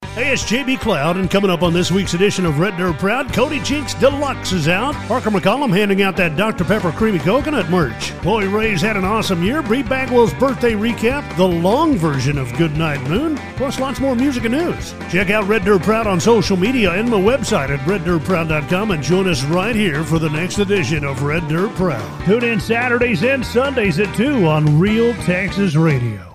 Hey, it's JB Cloud, and coming up on this week's edition of Red Dirt Proud, Cody Jinks Deluxe is out. Parker McCollum handing out that Dr. Pepper Creamy Coconut merch. Chloe Ray's had an awesome year. Bree Bagwell's birthday recap, the long version of Goodnight Moon, plus lots more music and news. Check out Red Dirt Proud on social media and my website at reddirtproud.com and join us right here for the next edition of Red Dirt Proud. Tune in Saturdays and Sundays at 2 on Real Texas Radio.